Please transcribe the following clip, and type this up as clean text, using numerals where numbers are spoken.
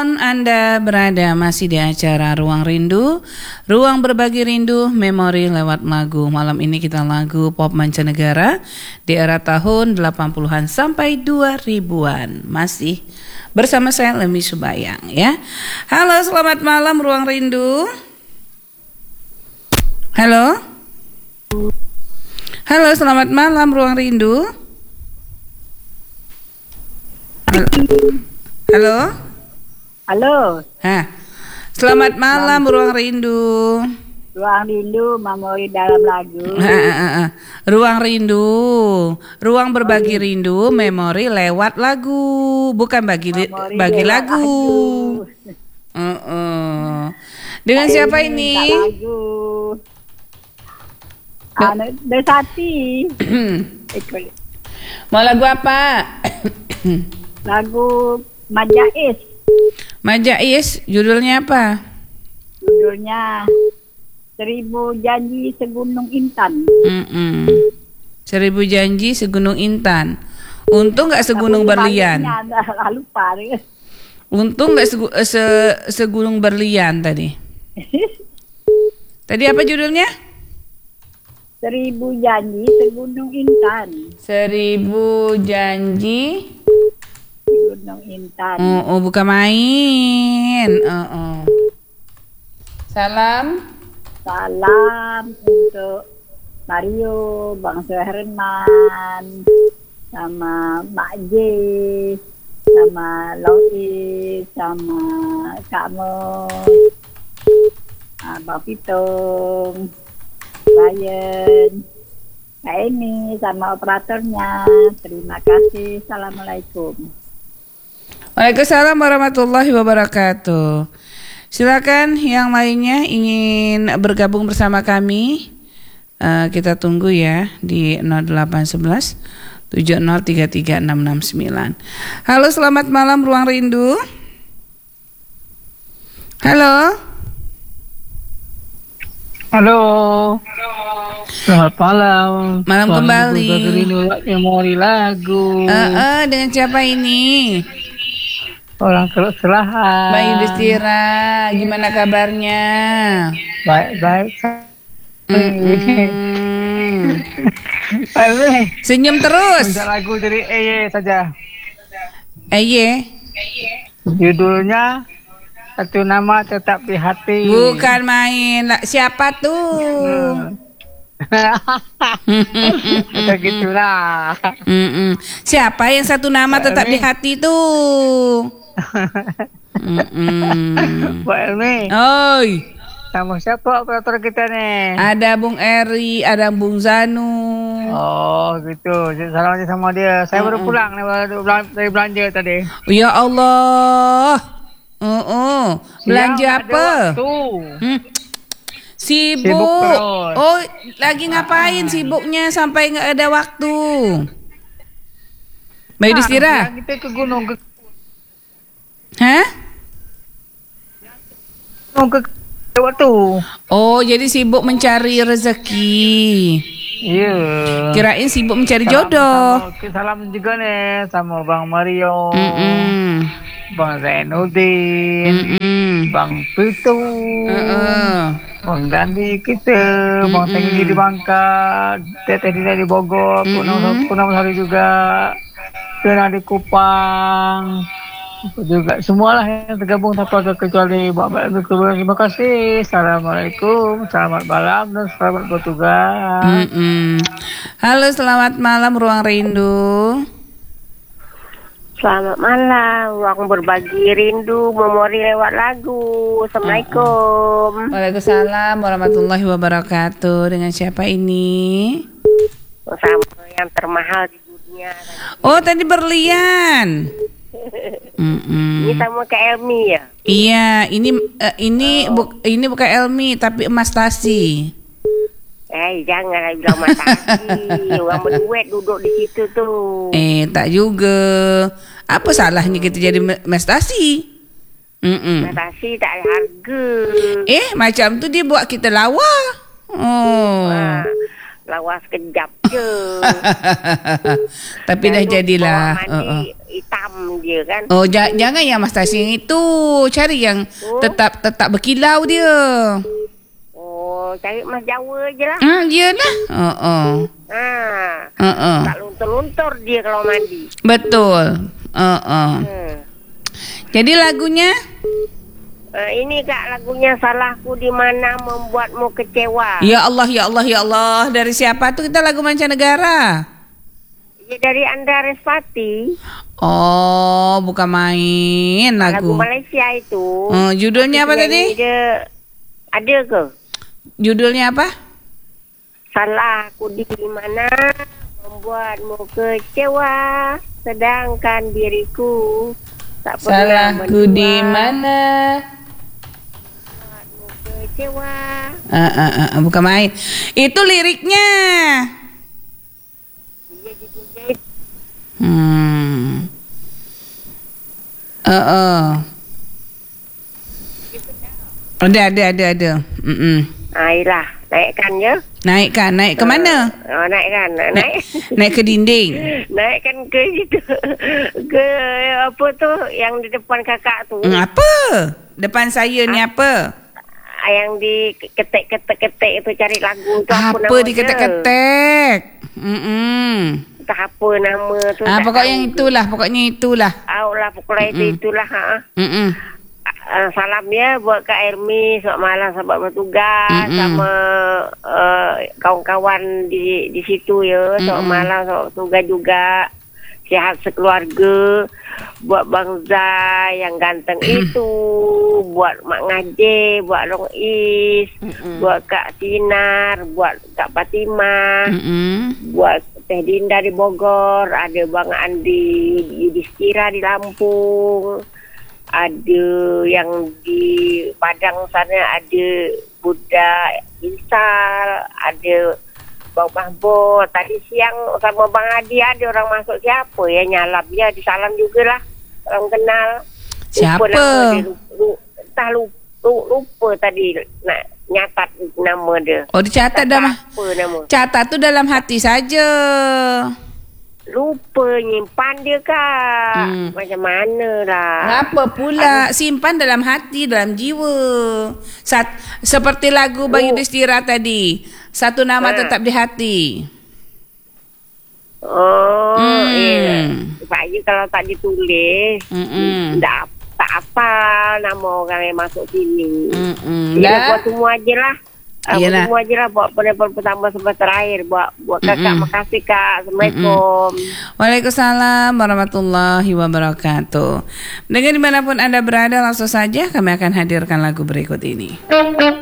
dimanapun Anda berada, masih di acara Ruang Rindu, ruang berbagi rindu, memori lewat lagu. Malam ini kita lagu pop mancanegara di era tahun 80-an sampai 2000-an. Masih bersama saya Lemi Subayang ya. Halo, selamat malam Ruang Rindu. Halo. Halo, selamat malam Ruang Rindu. Halo. Halo. Selamat malam Ruang Rindu. Ruang Rindu, memori dalam lagu. Ruang Rindu, ruang berbagi rindu, memori lewat lagu, bukan bagi lagu. Dengan siapa ini? Lagu. Desati. Mau lagu apa? Lagu Majais. Majais, judulnya apa? Judulnya 1000 Janji Segunung Intan. 1000 Janji Segunung Intan. Untung nggak segunung berlian. Lupa. Untung nggak segunung berlian tadi. Tadi apa judulnya? 1000 Janji Segunung Intan. 1000 Janji Gunung Intan. Bukan main. Salam untuk Mario, Bang Suherman, sama Mak J, sama Lois, sama kamu, Bang Pitung, Ryan, Kak Eni, sama operatornya. Terima kasih. Assalamualaikum. Waalaikumsalam warahmatullahi wabarakatuh. Silakan yang lainnya ingin bergabung bersama kami. Kita tunggu ya di 0811 7033 669. Halo, selamat malam Ruang Rindu. Halo. Halo. Selamat malam. Malam kembali. Memori lagu. Dengan siapa ini? Orang Selahan. Mbak Yudhistira, gimana kabarnya? Baik. Senyum terus. Minta lagu dari Eye saja. Eye. Judulnya Satu Nama Tetap di Hati. Bukan main. Siapa tuh? Begitulah. Siapa yang satu nama tetap di hati tuh? Pak Elmi. Oi. Sama siapa operator kita nih? Ada Bung Eri, ada Bung Zanu. Oh gitu. Salam aja sama dia. Saya baru pulang dari belanja tadi. Ya Allah. Belanja apa? Sibuk. Oh, lagi ngapain sibuknya sampai nggak ada waktu? Mbak Yudhistira? Kita ke gunung. Hah? Ke waktu. Oh, jadi sibuk mencari rezeki. Iya. Kirain sibuk mencari jodoh. Salam juga nih sama Bang Mario, Bang Zainuddin, Bang Pitung, Bang Dandi kita, Bang Tenggi di Bangka, Teteh Dina di Bogor, Punam Hari juga, Dina di Kupang. Juga semualah yang tergabung tanpa kecuali Bapak Ibu. Terima kasih. Assalamualaikum, selamat malam dan selamat bertugas. Halo, selamat malam Ruang Rindu. Selamat malam, ruang berbagi rindu, memori lewat lagu. Assalamualaikum. Waalaikumsalam warahmatullahi wabarakatuh. Dengan siapa ini? Sama yang termahal di dunia. Oh, tadi berlian. Ini sama Kak Elmi ya? Iya, ini bukan Elmi tapi Emas Tasi. Janganlah bilang Matasi. Orang berduet duduk di situ tuh. Tak juga. Apa salahnya kita jadi Mas Tasi? Matasi tak ada harga. Macam tu dia buat kita lawa. lawas kejap je. Tapi dah jadilah. Mandi hitam dia kan. Oh, jangan yang mustachio yang itu. Cari yang tetap berkilau dia. Oh, cari emas Jawa je lah. Yelah. Tak luntur-luntur dia kalau mandi. Betul. Jadi lagunya? Ini Kak, lagunya Salahku di Mana Membuatmu Kecewa. Ya Allah, ya Allah, ya Allah. Dari siapa tu kita lagu mancanegara? Ya, dari Andra Respati. Oh, bukan main lagu. Lagu Malaysia itu. Judulnya apa tadi? Ada ke? Judulnya apa? Salahku di Mana Membuatmu Kecewa, sedangkan diriku tak pernah Salahku di mana? Kecewa. Bukan main. Itu liriknya. Ada. Ayolah, naikkan ya. Naik ke mana? Naikkan. Naik ke dinding. Naikkan ke situ. Ke apa tu yang di depan kakak tu. Apa? Depan saya ni apa? Yang di ketek itu cari lagu tu apa nama Apa di ketek-ketek? Entah apa nama tu. Pokoknya itulah. Lah pokoknya itulah. Salam ya buat Kak Ermi, selamat malam sahabat bertugas sama kawan-kawan di situ ya. Selamat malam sahabat bertugas juga. Sihat sekeluarga. Buat Bang Zai yang ganteng itu, buat Mak Ngaje, buat Long Is, buat Kak Sinar, buat Kak Fatimah, buat Teh Dinda di Bogor, ada Bang Andi Yudhistira di Lampung, ada yang di Padang sana, ada Buddha Insal, ada Bang Mahbub. Tadi siang sama Bang Adi ada orang masuk, siapa ya nyalap dia, disalam jugalah orang kenal. Siapa? Entah lupa tadi nak nyatat nama dia. Oh, dicatat dah mah. Apa nama? Catat tu dalam hati saja. Lupa nyimpan dia Kak. Macam mana lah. Kenapa pula? Simpan dalam hati, dalam jiwa. Seperti lagu Bang Yudhistira tadi. Satu nama tetap di hati. Iya. Saya kalau tak ditulis, tak hafal nama orang yang masuk sini. Buat semua je lah. Semua je lah buat penelpon pertama sampai terakhir. Buat kakak, makasih Kak. Assalamualaikum. Waalaikumsalam warahmatullahi wabarakatuh. Dengan dimanapun Anda berada, langsung saja kami akan hadirkan lagu berikut ini.